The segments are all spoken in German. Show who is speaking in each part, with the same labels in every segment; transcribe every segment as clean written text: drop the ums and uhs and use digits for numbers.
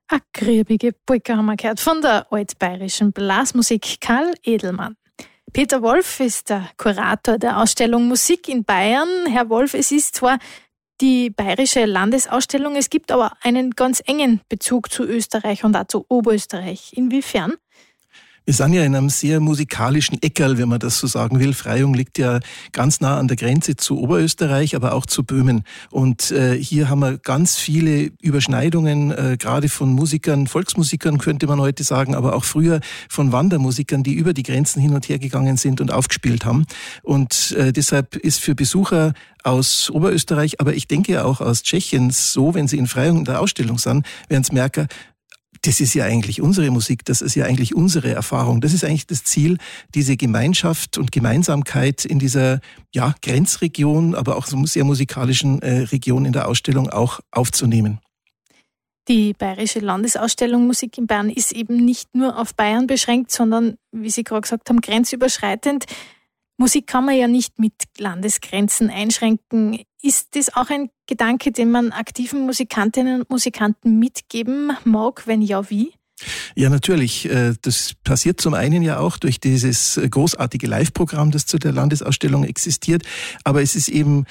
Speaker 1: Eine griebige Polka haben wir gehört von der altbayerischen Blasmusik Karl Edelmann. Peter Wolf ist der Kurator der Ausstellung Musik in Bayern. Herr Wolf, es ist zwar die bayerische Landesausstellung, es gibt aber einen ganz engen Bezug zu Österreich und auch zu Oberösterreich. Inwiefern?
Speaker 2: Wir sind ja in einem sehr musikalischen Eckerl, wenn man das so sagen will. Freyung liegt ja ganz nah an der Grenze zu Oberösterreich, aber auch zu Böhmen. Und hier haben wir ganz viele Überschneidungen, gerade von Musikern, Volksmusikern könnte man heute sagen, aber auch früher von Wandermusikern, die über die Grenzen hin und her gegangen sind und aufgespielt haben. Und deshalb ist für Besucher aus Oberösterreich, aber ich denke auch aus Tschechien so, wenn sie in Freyung in der Ausstellung sind, werden sie merken, das ist ja eigentlich unsere Musik, das ist ja eigentlich unsere Erfahrung. Das ist eigentlich das Ziel, diese Gemeinschaft und Gemeinsamkeit in dieser Grenzregion, aber auch so sehr musikalischen Region in der Ausstellung auch aufzunehmen.
Speaker 1: Die Bayerische Landesausstellung Musik in Bayern ist eben nicht nur auf Bayern beschränkt, sondern, wie Sie gerade gesagt haben, grenzüberschreitend. Musik kann man ja nicht mit Landesgrenzen einschränken. Ist das auch ein Gedanke, den man aktiven Musikantinnen und Musikanten mitgeben mag? Wenn ja, wie?
Speaker 2: Ja, natürlich. Das passiert zum einen ja auch durch dieses großartige Live-Programm, das zu der Landesausstellung existiert. Aber es ist eben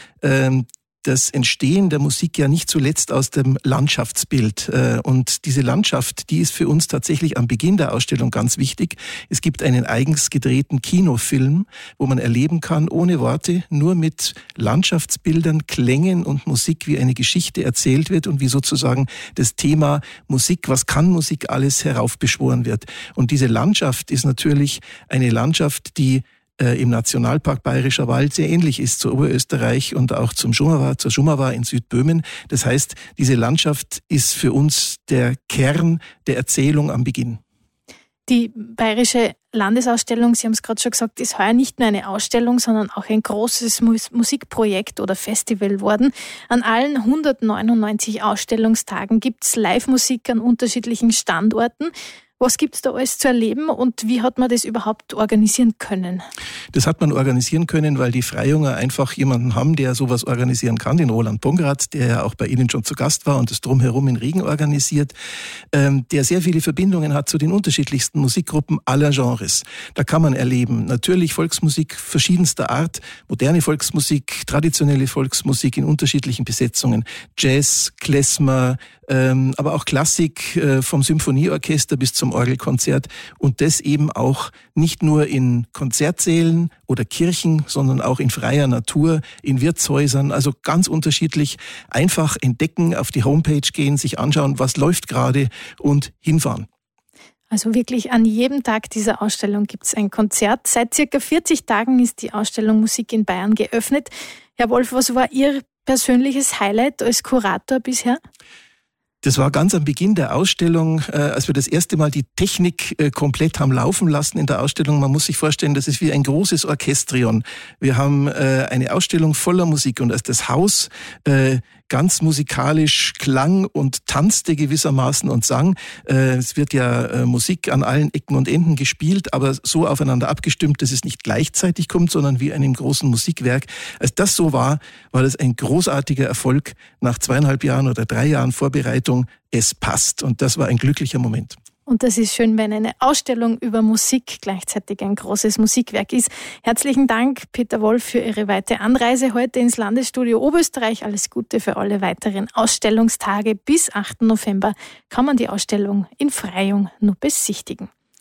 Speaker 2: das Entstehen der Musik ja nicht zuletzt aus dem Landschaftsbild. Und diese Landschaft, die ist für uns tatsächlich am Beginn der Ausstellung ganz wichtig. Es gibt einen eigens gedrehten Kinofilm, wo man erleben kann, ohne Worte, nur mit Landschaftsbildern, Klängen und Musik, wie eine Geschichte erzählt wird und wie sozusagen das Thema Musik, was kann Musik alles, heraufbeschworen wird. Und diese Landschaft ist natürlich eine Landschaft, die im Nationalpark Bayerischer Wald sehr ähnlich ist zu Oberösterreich und auch zur Schumava in Südböhmen. Das heißt, diese Landschaft ist für uns der Kern der Erzählung am Beginn.
Speaker 1: Die Bayerische Landesausstellung, Sie haben es gerade schon gesagt, ist heuer nicht nur eine Ausstellung, sondern auch ein großes Musikprojekt oder Festival worden. An allen 199 Ausstellungstagen gibt es Live-Musik an unterschiedlichen Standorten. Was gibt es da alles zu erleben und wie hat man das überhaupt organisieren können?
Speaker 2: Das hat man organisieren können, weil die Freyunger einfach jemanden haben, der sowas organisieren kann, den Roland Pongratz, der ja auch bei Ihnen schon zu Gast war und das Drumherum in Riegen organisiert, der sehr viele Verbindungen hat zu den unterschiedlichsten Musikgruppen aller Genres. Da kann man erleben, natürlich Volksmusik verschiedenster Art, moderne Volksmusik, traditionelle Volksmusik in unterschiedlichen Besetzungen, Jazz, Klezmer, aber auch Klassik vom Symphonieorchester bis zum Orgelkonzert und das eben auch nicht nur in Konzertsälen oder Kirchen, sondern auch in freier Natur, in Wirtshäusern, also ganz unterschiedlich. Einfach entdecken, auf die Homepage gehen, sich anschauen, was läuft gerade und hinfahren.
Speaker 1: Also wirklich an jedem Tag dieser Ausstellung gibt es ein Konzert. Seit circa 40 Tagen ist die Ausstellung Musik in Bayern geöffnet. Herr Wolf, was war Ihr persönliches Highlight als Kurator bisher?
Speaker 2: Das war ganz am Beginn der Ausstellung, als wir das erste Mal die Technik komplett haben laufen lassen in der Ausstellung. Man muss sich vorstellen, das ist wie ein großes Orchestrion. Wir haben eine Ausstellung voller Musik und als das Haus ganz musikalisch klang und tanzte gewissermaßen und sang. Es wird ja Musik an allen Ecken und Enden gespielt, aber so aufeinander abgestimmt, dass es nicht gleichzeitig kommt, sondern wie einem großen Musikwerk. Als das so war das ein großartiger Erfolg nach 2,5 Jahren oder 3 Jahren Vorbereitung. Es passt und das war ein glücklicher Moment.
Speaker 1: Und das ist schön, wenn eine Ausstellung über Musik gleichzeitig ein großes Musikwerk ist. Herzlichen Dank, Peter Wolf, für Ihre weite Anreise heute ins Landesstudio Oberösterreich. Alles Gute für alle weiteren Ausstellungstage. Bis 8. November kann man die Ausstellung in Freyung nur besichtigen.